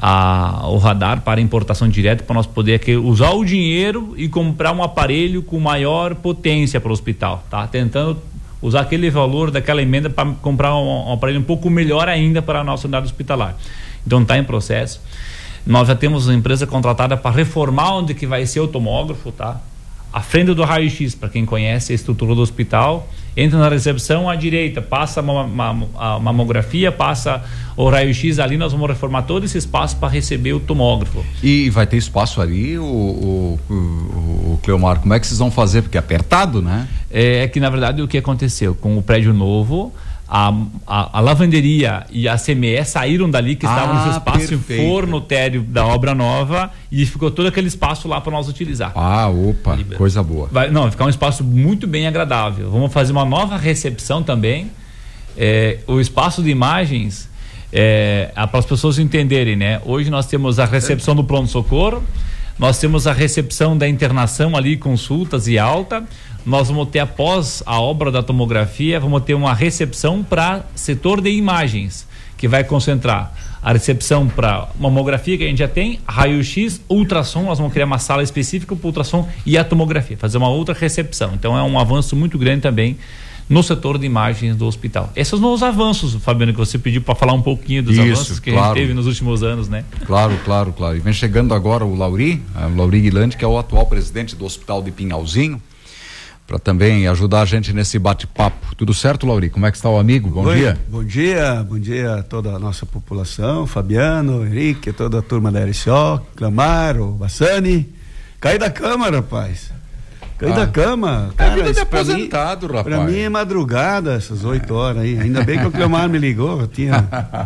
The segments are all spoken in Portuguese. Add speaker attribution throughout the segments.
Speaker 1: o radar para importação direta, para nós poder aqui usar o dinheiro e comprar um aparelho com maior potência para o hospital, tá? Tentando usar aquele valor daquela emenda para comprar um aparelho um pouco melhor ainda para a nossa unidade hospitalar. Então está em processo. Nós já temos uma empresa contratada para reformar onde que vai ser o tomógrafo, tá? A frente do raio-x, para quem conhece a estrutura do hospital, entra na recepção à direita, passa a mamografia, passa o raio-x ali, nós vamos reformar todo esse espaço para receber o tomógrafo.
Speaker 2: E vai ter espaço ali, o Cleomar, como é que vocês vão fazer? Porque é apertado, né?
Speaker 1: É que na verdade o que aconteceu com o prédio novo, a lavanderia e a CME saíram dali, que estavam nesse espaço,
Speaker 2: perfeito.
Speaker 1: forno térreo da obra nova, e ficou todo aquele espaço lá para nós utilizar.
Speaker 2: Opa, coisa boa.
Speaker 1: Vai ficar um espaço muito bem agradável. Vamos fazer uma nova recepção também. O espaço de imagens, para as pessoas entenderem, né? Hoje nós temos a recepção do pronto-socorro, nós temos a recepção da internação ali, consultas e alta. Nós vamos ter, após a obra da tomografia, vamos ter uma recepção para setor de imagens, que vai concentrar a recepção para mamografia, que a gente já tem, raio-x, ultrassom. Nós vamos criar uma sala específica para ultrassom e a tomografia, fazer uma outra recepção. Então é um avanço muito grande também no setor de imagens do hospital. Esses são os avanços, Fabiano, que você pediu para falar um pouquinho dos avanços que a gente teve nos últimos anos, né?
Speaker 2: Claro. E vem chegando agora o Lauri Guilherme, que é o atual presidente do Hospital de Pinhalzinho, para também ajudar a gente nesse bate-papo. Tudo certo, Lauri? Como é que está o amigo? Bom dia.
Speaker 3: Bom dia a toda a nossa população, Fabiano, Henrique, toda a turma da RCO, Clamaro, Bassani. Caí da cama, rapaz. Caí da cama.
Speaker 2: Cara, vida de aposentado, rapaz.
Speaker 3: Pra mim é madrugada, essas 8 horas aí. Ainda bem que o Clamaro me ligou, eu tinha...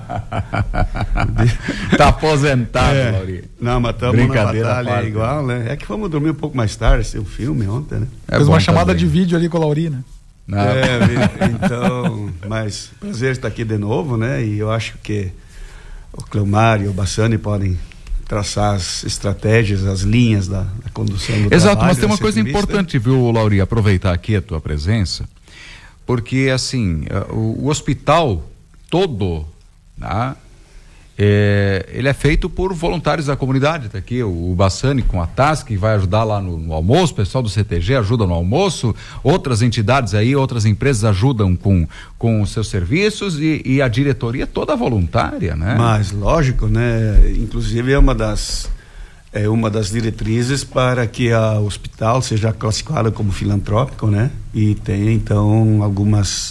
Speaker 2: Tá aposentado, Lauri.
Speaker 3: Não, mas estamos na batalha igual, né? É que fomos dormir um pouco mais tarde, esse filme ontem, né?
Speaker 4: Fez uma chamada de vídeo ali com a Lauri, né?
Speaker 3: Então, mas prazer estar aqui de novo, né? E eu acho que o Cleomar e o Bassani podem traçar as estratégias, as linhas da condução do trabalho.
Speaker 2: Exato, mas tem uma coisa importante, viu, Lauri, aproveitar aqui a tua presença, porque assim, o hospital todo, né, ele é feito por voluntários da comunidade. Tá aqui o Bassani com a TASC, que vai ajudar lá no almoço, o pessoal do CTG ajuda no almoço, outras entidades aí, outras empresas ajudam com os seus serviços, e a diretoria toda voluntária, né?
Speaker 3: Mas lógico, né? Inclusive é uma das diretrizes para que o hospital seja classificado como filantrópico, né? E tem então algumas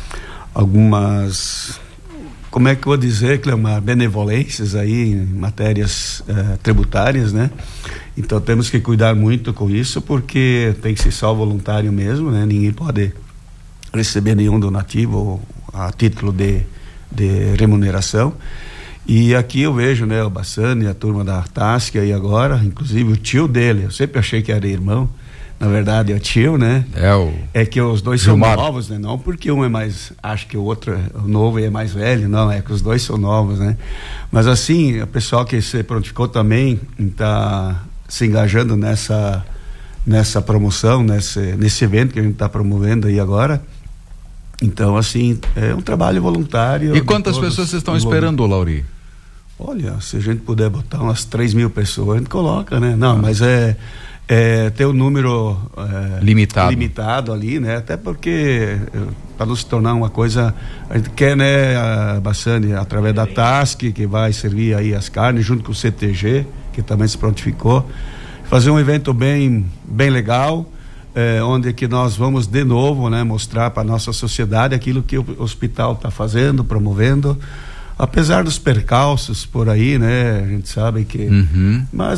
Speaker 3: como é que eu vou dizer, Cleomar, benevolências aí em matérias tributárias, né? Então temos que cuidar muito com isso, porque tem que ser só voluntário mesmo, né? Ninguém pode receber nenhum donativo a título de remuneração. E aqui eu vejo, né, o Bassani, a turma da TASC aí agora, inclusive o tio dele, eu sempre achei que era irmão, na verdade é o tio, né? É que os dois Gilmar. São novos, né? Não porque um é mais, acho que o outro, o novo é mais velho, não, é que os dois são novos, né? Mas assim, o pessoal que se prontificou também está se engajando nessa promoção, nesse evento que a gente está promovendo aí agora. Então, assim, é um trabalho voluntário.
Speaker 2: E quantas pessoas vocês estão esperando, Lauri?
Speaker 3: Olha, se a gente puder botar umas 3.000 pessoas, a gente coloca, né? Não, mas ter um número limitado ali, né? Até porque para não se tornar uma coisa, a gente quer, né, Bassani, através da TASC, que vai servir aí as carnes, junto com o CTG, que também se prontificou, fazer um evento bem legal, onde que nós vamos de novo, né, mostrar para a nossa sociedade aquilo que o hospital está fazendo, promovendo, apesar dos percalços por aí, né? A gente sabe que... Mas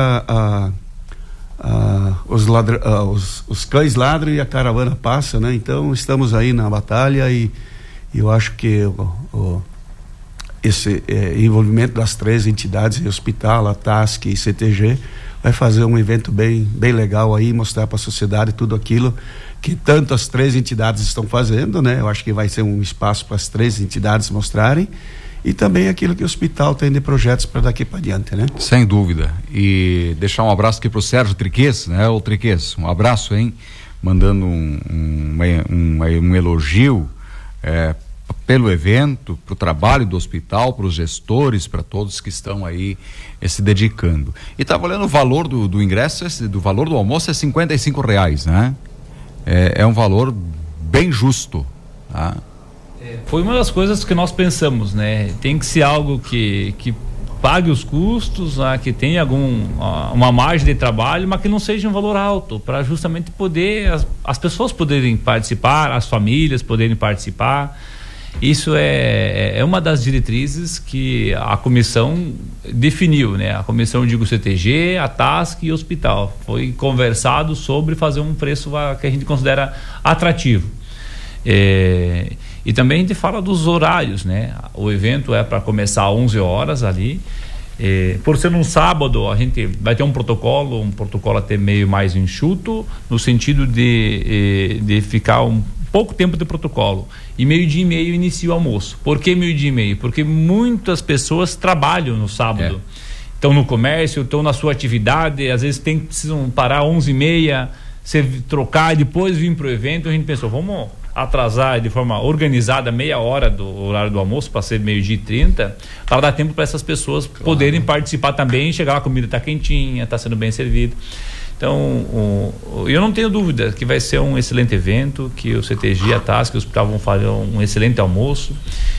Speaker 3: os cães ladram e a caravana passa, né? Então estamos aí na batalha, e eu acho que esse envolvimento das 3 entidades, hospital, a TASC e CTG, vai fazer um evento bem legal aí, mostrar para a sociedade tudo aquilo que tanto as 3 entidades estão fazendo, né? Eu acho que vai ser um espaço para as 3 entidades mostrarem, e também aquilo que o hospital tem de projetos para daqui para diante, né?
Speaker 2: Sem dúvida. E deixar um abraço aqui pro Sérgio Triquez, né? O Triquez, um abraço, hein? Mandando um elogio pelo evento, para o trabalho do hospital, para os gestores, para todos que estão aí se dedicando. E estava olhando o valor do ingresso, do valor do almoço é R$55, né? É um valor bem justo, tá?
Speaker 1: Foi uma das coisas que nós pensamos, né? Tem que ser algo que pague os custos, né? Que tenha uma margem de trabalho, mas que não seja um valor alto, para justamente poder as pessoas poderem participar, as famílias poderem participar. Isso é uma das diretrizes que a comissão definiu, né? A comissão, digo, CTG, a TASC e o hospital. Foi conversado sobre fazer um preço que a gente considera atrativo. E também a gente fala dos horários, né? O evento é para começar às 11 horas ali. Por ser um sábado, a gente vai ter um protocolo até meio mais enxuto, no sentido de ficar pouco tempo de protocolo. E 12:30 inicia o almoço. Por que 12:30? Porque muitas pessoas trabalham no sábado. Estão no comércio, estão na sua atividade, às vezes precisam parar 11:30, trocar e depois vir para o evento. A gente pensou, vamos atrasar de forma organizada meia hora do horário do almoço para ser 12:30, para dar tempo para essas pessoas poderem participar também, chegar, a comida está quentinha, está sendo bem servida. Então, eu não tenho dúvida que vai ser um excelente evento, que o CTG, a TASC e o hospital vão fazer um excelente almoço,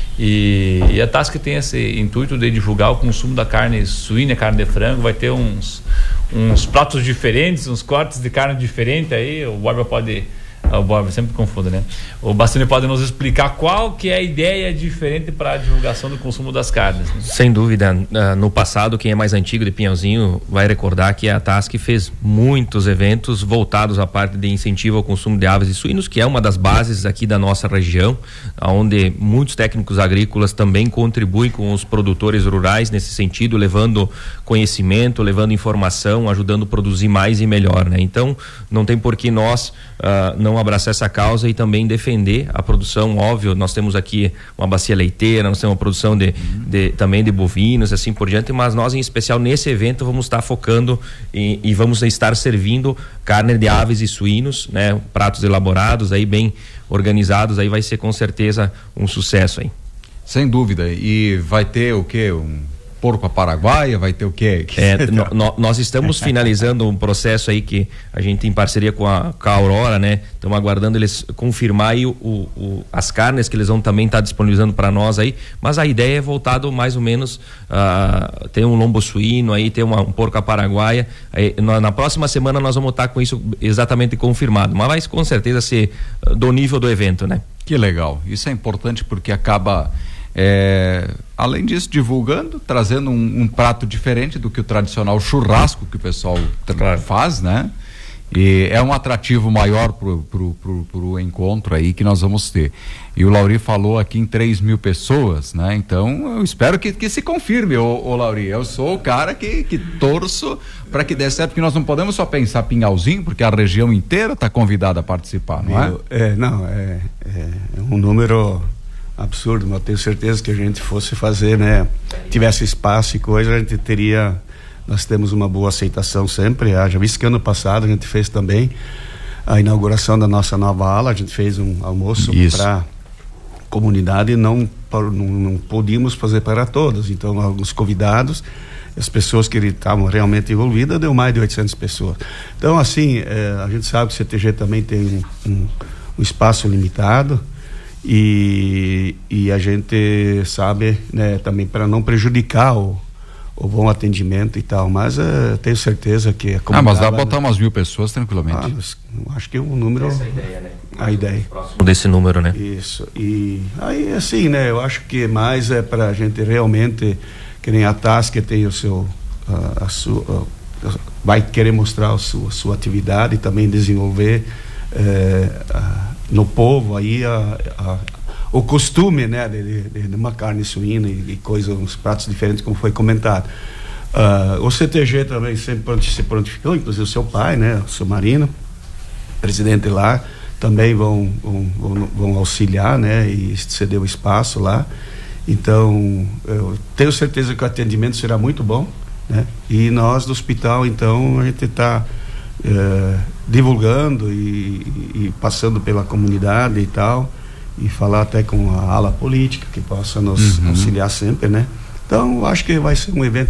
Speaker 1: e a TASC tem esse intuito de divulgar o consumo da carne suína, carne de frango. Vai ter uns pratos diferentes, uns cortes de carne diferentes aí. O Borba pode... O Borba sempre confunde, né? O Bastoni pode nos explicar qual que é a ideia diferente para a divulgação do consumo das carnes, né?
Speaker 5: Sem dúvida. No passado, quem é mais antigo de Pinhalzinho vai recordar que a TASC fez muitos eventos voltados à parte de incentivo ao consumo de aves e suínos, que é uma das bases aqui da nossa região, onde muitos técnicos agrícolas também contribuem com os produtores rurais nesse sentido, levando conhecimento, levando informação, ajudando a produzir mais e melhor, né? Então, não tem por que nós não abraçar essa causa e também defender a produção. Óbvio, nós temos aqui uma bacia leiteira, nós temos uma produção também de bovinos, assim por diante, mas nós, em especial nesse evento, vamos estar focando e vamos estar servindo carne de aves e suínos, né? Pratos elaborados aí, bem organizados, aí vai ser com certeza um sucesso aí.
Speaker 2: Sem dúvida. E vai ter o quê? Porco a paraguaia, vai ter o quê?
Speaker 5: Nós estamos finalizando um processo aí que a gente, em parceria com a Aurora, né? Estamos aguardando eles confirmar aí as carnes que eles vão também estar disponibilizando para nós aí, mas a ideia é voltado mais ou menos tem um lombo suíno aí, tem um porco a paraguaia aí, na próxima semana nós vamos estar com isso exatamente confirmado, mas vai com certeza ser do nível do evento, né?
Speaker 2: Que legal, isso é importante porque acaba além disso, divulgando, trazendo um prato diferente do que o tradicional churrasco que o pessoal faz, né? E é um atrativo maior pro encontro aí que nós vamos ter. E o Lauri falou aqui em 3.000 pessoas, né? Então eu espero que se confirme, ô Lauri. Eu sou o cara que torço para que dê certo, porque nós não podemos só pensar Pinhalzinho, porque a região inteira está convidada a participar, não é?
Speaker 3: É um número absurdo, mas eu tenho certeza que a gente fosse fazer, né, tivesse espaço e coisa, a gente nós temos uma boa aceitação sempre. Já vi que ano passado a gente fez também a inauguração da nossa nova ala, a gente fez um almoço para comunidade e não podíamos fazer para todos, então alguns convidados, as pessoas que estavam realmente envolvidas, deu mais de 800 pessoas. Então assim, a gente sabe que o CTG também tem um espaço limitado, e a gente sabe, né, também para não prejudicar o bom atendimento e tal, mas tenho certeza que a comunidade...
Speaker 2: mas dá para botar umas 1.000 pessoas tranquilamente.
Speaker 3: Acho que o número...
Speaker 5: Essa é a ideia, né?
Speaker 3: A ideia.
Speaker 5: Próximo desse número, né?
Speaker 3: Isso. E aí, assim, né, eu acho que mais é para a gente realmente, que nem a TASC tem o seu... vai querer mostrar a sua atividade e também desenvolver no povo aí o costume, né, de uma carne suína e coisas, uns pratos diferentes, como foi comentado. O CTG também sempre se prontificou, inclusive o seu pai, né, o seu Marino, presidente lá, também vão auxiliar, né, e ceder o espaço lá. Então, eu tenho certeza que o atendimento será muito bom, né, e nós do hospital, então, a gente está divulgando e passando pela comunidade e tal, e falar até com a ala política que possa nos auxiliar sempre, né? Então, acho que vai ser um evento